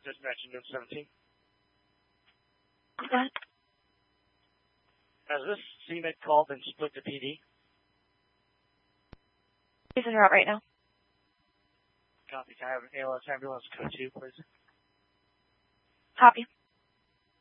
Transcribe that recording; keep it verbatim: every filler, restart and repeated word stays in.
Dispatch Note seventeen. Go ahead. Has this C M E D call been split to P D? He's en route right now. Copy. Can I have an A L S ambulance code two, please? Copy.